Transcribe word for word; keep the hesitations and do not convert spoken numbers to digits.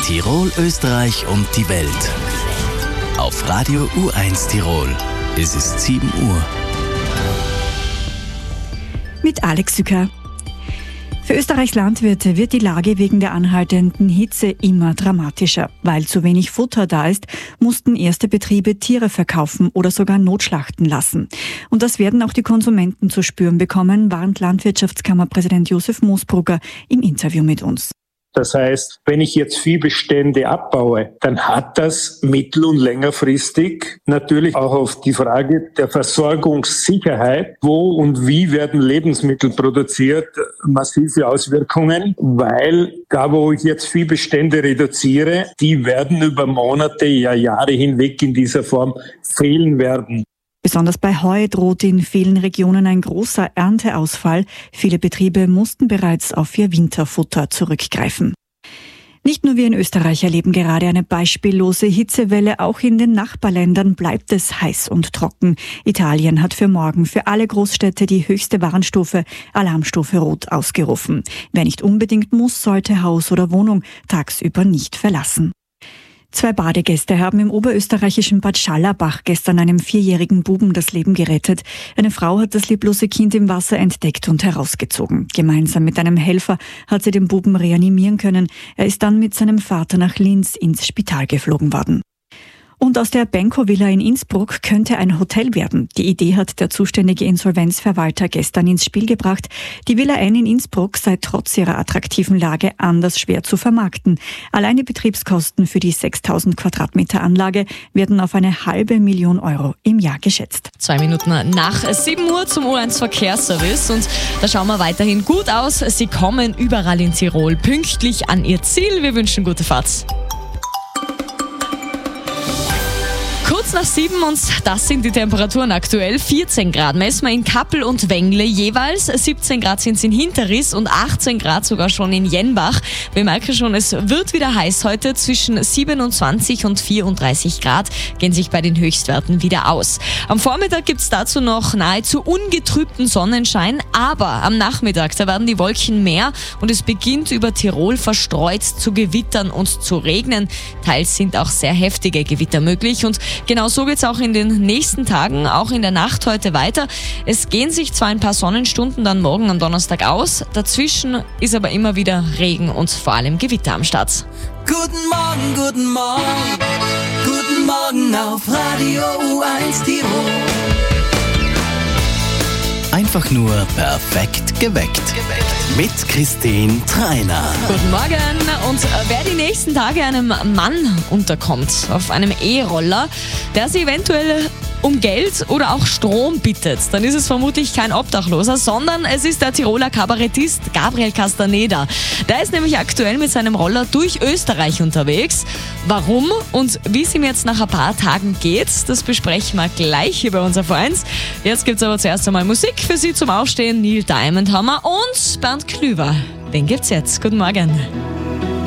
Tirol, Österreich und die Welt. Auf Radio U eins Tirol. Es ist sieben Uhr. Mit Alex Sücker. Für Österreichs Landwirte wird die Lage wegen der anhaltenden Hitze immer dramatischer. Weil zu wenig Futter da ist, mussten erste Betriebe Tiere verkaufen oder sogar notschlachten lassen. Und das werden auch die Konsumenten zu spüren bekommen, warnt Landwirtschaftskammerpräsident Josef Moosbrugger im Interview mit uns. Das heißt, wenn ich jetzt Viehbestände abbaue, dann hat das mittel- und längerfristig natürlich auch auf die Frage der Versorgungssicherheit, wo und wie werden Lebensmittel produziert, massive Auswirkungen, weil da, wo ich jetzt Viehbestände reduziere, die werden über Monate, ja Jahre hinweg in dieser Form fehlen werden. Besonders bei Heu droht in vielen Regionen ein großer Ernteausfall. Viele Betriebe mussten bereits auf ihr Winterfutter zurückgreifen. Nicht nur wir in Österreich erleben gerade eine beispiellose Hitzewelle, auch in den Nachbarländern bleibt es heiß und trocken. Italien hat für morgen für alle Großstädte die höchste Warnstufe, Alarmstufe Rot, ausgerufen. Wer nicht unbedingt muss, sollte Haus oder Wohnung tagsüber nicht verlassen. Zwei Badegäste haben im oberösterreichischen Bad Schallerbach gestern einem vierjährigen Buben das Leben gerettet. Eine Frau hat das leblose Kind im Wasser entdeckt und herausgezogen. Gemeinsam mit einem Helfer hat sie den Buben reanimieren können. Er ist dann mit seinem Vater nach Linz ins Spital geflogen worden. Und aus der Benko-Villa in Innsbruck könnte ein Hotel werden. Die Idee hat der zuständige Insolvenzverwalter gestern ins Spiel gebracht. Die Villa N in Innsbruck sei trotz ihrer attraktiven Lage anders schwer zu vermarkten. Allein die Betriebskosten für die sechstausend Quadratmeter Anlage werden auf eine halbe Million Euro im Jahr geschätzt. Zwei Minuten nach sieben Uhr zum U eins Verkehrsservice und da schauen wir weiterhin gut aus. Sie kommen überall in Tirol pünktlich an ihr Ziel. Wir wünschen gute Fahrt. Kurz nach sieben und das sind die Temperaturen aktuell. vierzehn Grad messen wir in Kappel und Wengle jeweils. siebzehn Grad sind es in Hinterriss und achtzehn Grad sogar schon in Jenbach. Wir merken schon, es wird wieder heiß heute. Zwischen siebenundzwanzig und vierunddreißig Grad gehen sich bei den Höchstwerten wieder aus. Am Vormittag gibt es dazu noch nahezu ungetrübten Sonnenschein, aber am Nachmittag, da werden die Wolken mehr und es beginnt über Tirol verstreut zu gewittern und zu regnen. Teils sind auch sehr heftige Gewitter möglich und genau so geht es auch in den nächsten Tagen, auch in der Nacht heute weiter. Es gehen sich zwar ein paar Sonnenstunden dann morgen am Donnerstag aus, dazwischen ist aber immer wieder Regen und vor allem Gewitter am Start. Guten Morgen, guten Morgen, guten Morgen auf Radio U eins Tirol. Einfach nur perfekt geweckt. Mit Christine Treiner. Guten Morgen. Und wer die nächsten Tage einem Mann unterkommt auf einem E-Roller, der sie eventuell um Geld oder auch Strom bittet, dann ist es vermutlich kein Obdachloser, sondern es ist der Tiroler Kabarettist Gabriel Castaneda. Der ist nämlich aktuell mit seinem Roller durch Österreich unterwegs. Warum und wie es ihm jetzt nach ein paar Tagen geht, das besprechen wir gleich hier bei uns auf eins. Jetzt gibt es aber zuerst einmal Musik für Sie zum Aufstehen. Neil Diamond Hammer und Bernd Klüver. Den gibt's jetzt. Guten Morgen.